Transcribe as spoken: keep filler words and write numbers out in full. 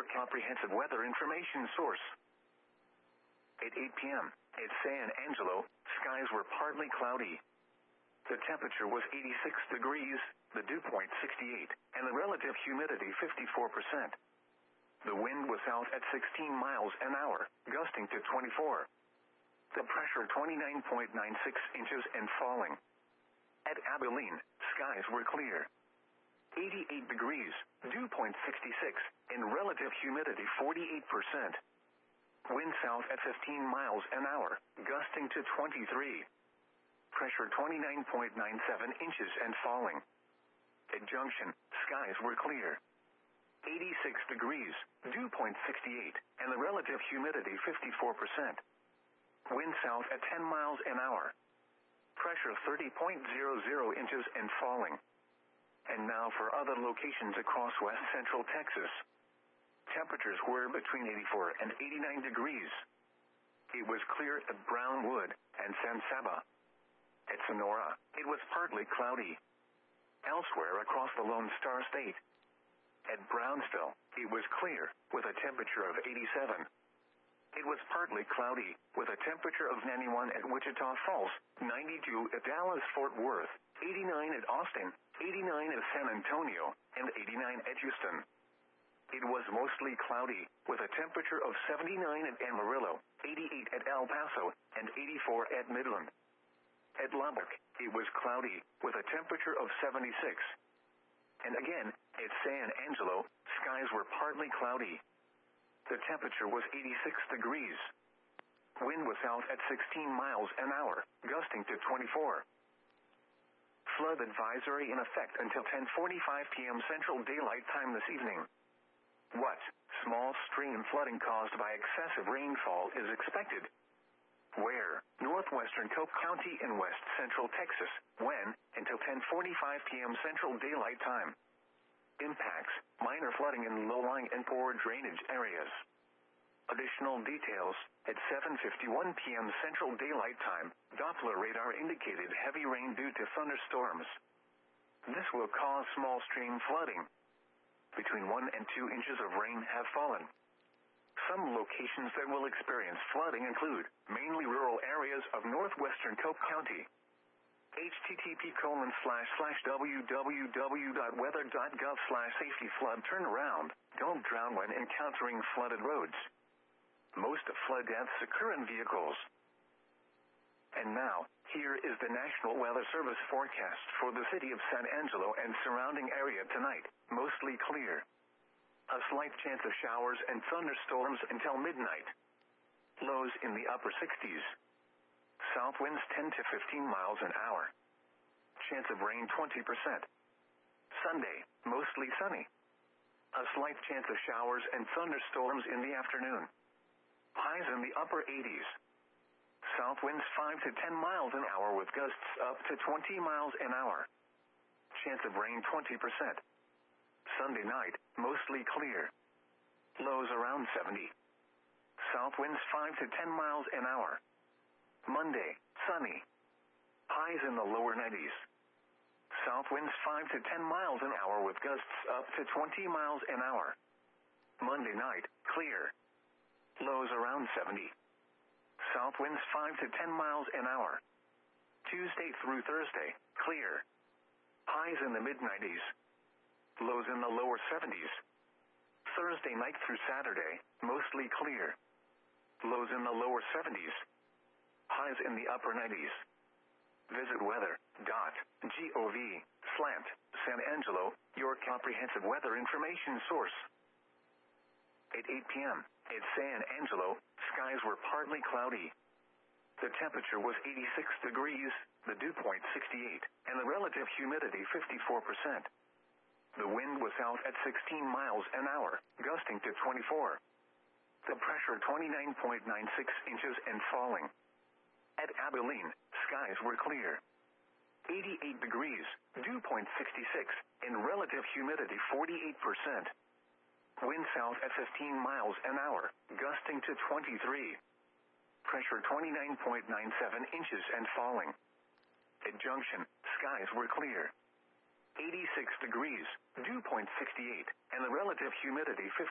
your comprehensive weather information source. At eight p.m. at San Angelo, skies were partly cloudy. The temperature was eighty-six degrees, the dew point sixty-eight, and the relative humidity fifty-four percent. The wind was south at sixteen miles an hour, gusting to twenty-four. The pressure twenty-nine point nine six inches and falling. At Abilene, skies were clear. eighty-eight degrees, dew point sixty-six, and relative humidity forty-eight percent. Wind south at fifteen miles an hour, gusting to twenty-three. Pressure twenty-nine point nine seven inches and falling. At Junction, skies were clear. eighty-six degrees, dew point sixty-eight, and the relative humidity fifty-four percent. Wind south at ten miles an hour. Pressure thirty point zero zero inches and falling. And now for other locations across west central Texas. Temperatures were between eighty-four and eighty-nine degrees. It was clear at Brownwood and San Saba. At Sonora, it was partly cloudy. Elsewhere across the Lone Star State. At Brownsville, it was clear, with a temperature of eighty-seven. It was partly cloudy, with a temperature of ninety-one at Wichita Falls, ninety-two at Dallas-Fort Worth, eighty-nine at Austin, eighty-nine at San Antonio, and eighty-nine at Houston. It was mostly cloudy, with a temperature of seventy-nine at Amarillo, eighty-eight at El Paso, and eighty-four at Midland. At Lubbock, it was cloudy, with a temperature of seventy-six. And again, at San Angelo, skies were partly cloudy. The temperature was eighty-six degrees. Wind was south at sixteen miles an hour, gusting to twenty-four. Flood advisory in effect until ten forty-five p.m. Central Daylight Time this evening. What small stream flooding caused by excessive rainfall is expected? Where? Northwestern Cook County in west central Texas. When? Until ten forty-five p.m. Central Daylight Time. Impacts: minor flooding in low-lying and poor drainage areas. Additional details: at seven fifty-one p.m. Central Daylight Time, Doppler radar indicated heavy rain due to thunderstorms. This will cause small stream flooding. Between one and two inches of rain have fallen. Some locations that will experience flooding include mainly rural areas of northwestern Cook County. http colon slash slash www.weather.gov slash safety flood turnaround. Don't drown when encountering flooded roads. Most flood deaths occur in vehicles. And now, here is the National Weather Service forecast for the city of San Angelo and surrounding area tonight. Mostly clear. A slight chance of showers and thunderstorms until midnight. Lows in the upper sixties. South winds ten to fifteen miles an hour. Chance of rain twenty percent. Sunday, mostly sunny. A slight chance of showers and thunderstorms in the afternoon. Highs in the upper eighties. South winds five to ten miles an hour with gusts up to twenty miles an hour. Chance of rain twenty percent. Sunday night, mostly clear. Lows around seventy. South winds five to ten miles an hour. Monday, sunny. Highs in the lower nineties. South winds five to ten miles an hour with gusts up to twenty miles an hour. Monday night, clear. Lows around seventy. South winds five to ten miles an hour. Tuesday through Thursday, clear. Highs in the mid nineties. Lows in the lower seventies. Thursday night through Saturday, mostly clear. Lows in the lower seventies. Highs in the upper nineties. Visit weather.gov slant San Angelo, your comprehensive weather information source. At eight p.m. at San Angelo, skies were partly cloudy. The temperature was eighty-six degrees, the dew point sixty-eight, and the relative humidity fifty-four percent. The wind was south at sixteen miles an hour, gusting to twenty-four. The pressure twenty-nine point nine six inches and falling. At Abilene, skies were clear. eighty-eight degrees, dew point sixty-six, and relative humidity forty-eight percent. Wind south at fifteen miles an hour, gusting to twenty-three. Pressure twenty-nine point nine seven inches and falling. At Junction, skies were clear. eighty-six degrees, dew point sixty-eight, and the relative humidity fifty.